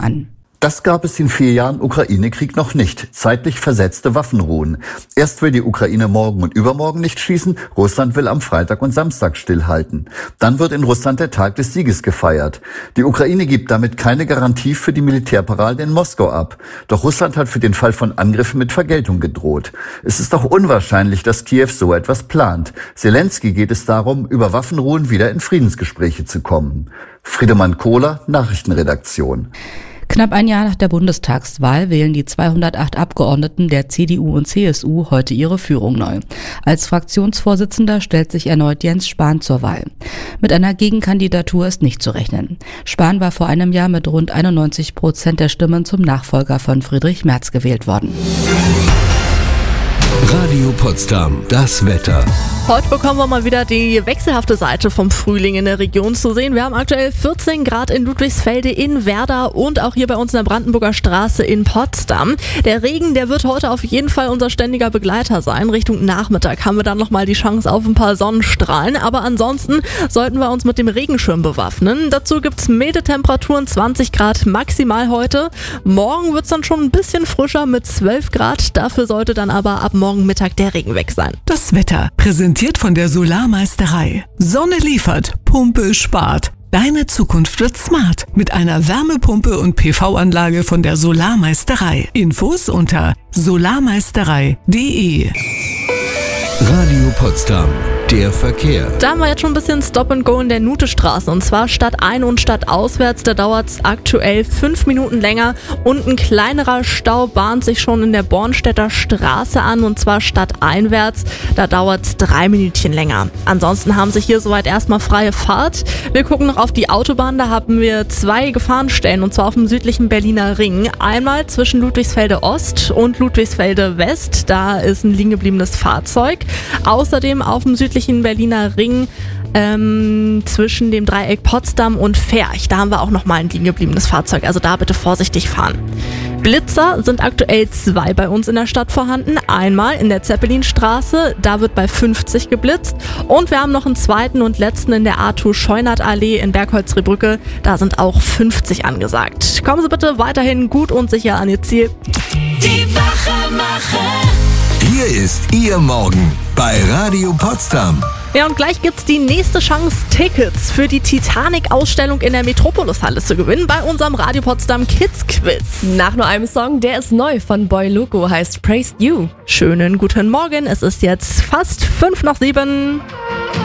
an. Das gab es in 4 Jahren Ukraine-Krieg noch nicht. Zeitlich versetzte Waffenruhen. Erst will die Ukraine morgen und übermorgen nicht schießen. Russland will am Freitag und Samstag stillhalten. Dann wird in Russland der Tag des Sieges gefeiert. Die Ukraine gibt damit keine Garantie für die Militärparade in Moskau ab. Doch Russland hat für den Fall von Angriffen mit Vergeltung gedroht. Es ist auch unwahrscheinlich, dass Kiew so etwas plant. Zelensky geht es darum, über Waffenruhen wieder in Friedensgespräche zu kommen. Friedemann Kohler, Nachrichtenredaktion. Knapp ein Jahr nach der Bundestagswahl wählen die 208 Abgeordneten der CDU und CSU heute ihre Führung neu. Als Fraktionsvorsitzender stellt sich erneut Jens Spahn zur Wahl. Mit einer Gegenkandidatur ist nicht zu rechnen. Spahn war vor einem Jahr mit rund 91% der Stimmen zum Nachfolger von Friedrich Merz gewählt worden. Radio Potsdam, das Wetter. Heute bekommen wir mal wieder die wechselhafte Seite vom Frühling in der Region zu sehen. Wir haben aktuell 14 Grad in Ludwigsfelde, in Werder und auch hier bei uns in der Brandenburger Straße in Potsdam. Der Regen, der wird heute auf jeden Fall unser ständiger Begleiter sein. Richtung Nachmittag haben wir dann nochmal die Chance auf ein paar Sonnenstrahlen. Aber ansonsten sollten wir uns mit dem Regenschirm bewaffnen. Dazu gibt's milde Temperaturen, 20 Grad maximal heute. Morgen wird's dann schon ein bisschen frischer mit 12 Grad. Dafür sollte dann aber ab morgen Mittag der Regen weg sein. Das Wetter präsentiert von der Solarmeisterei. Sonne liefert, Pumpe spart. Deine Zukunft wird smart mit einer Wärmepumpe und PV-Anlage von der Solarmeisterei. Infos unter solarmeisterei.de. Radio Potsdam, der Verkehr. Da haben wir jetzt schon ein bisschen Stop and Go in der Nutestraße und zwar stadtein- und stadtauswärts. Da dauert es aktuell 5 Minuten länger und ein kleinerer Stau bahnt sich schon in der Bornstedter Straße an und zwar stadteinwärts. Da dauert es 3 Minütchen länger. Ansonsten haben sich hier soweit erstmal freie Fahrt. Wir gucken noch auf die Autobahn. Da haben wir 2 Gefahrenstellen und zwar auf dem südlichen Berliner Ring. Einmal zwischen Ludwigsfelde Ost und Ludwigsfelde West. Da ist ein liegen gebliebenes Fahrzeug. Außerdem auf dem südlichen Berliner Ring zwischen dem Dreieck Potsdam und Ferch. Da haben wir auch nochmal ein liegen gebliebenes Fahrzeug. Also da bitte vorsichtig fahren. Blitzer sind aktuell 2 bei uns in der Stadt vorhanden. Einmal in der Zeppelinstraße, da wird bei 50 geblitzt. Und wir haben noch einen zweiten und letzten in der Arthur-Scheunert-Allee in Bergholz-Rehbrücke. Da sind auch 50 angesagt. Kommen Sie bitte weiterhin gut und sicher an Ihr Ziel. Die Wachemacher. Hier ist Ihr Morgen bei Radio Potsdam. Ja, und gleich gibt's die nächste Chance, Tickets für die Titanic-Ausstellung in der Metropolis-Halle zu gewinnen bei unserem Radio Potsdam Kids Quiz. Nach nur einem Song, der ist neu von Boy Loco, heißt Praised You. Schönen guten Morgen, es ist jetzt fast 5 nach 7.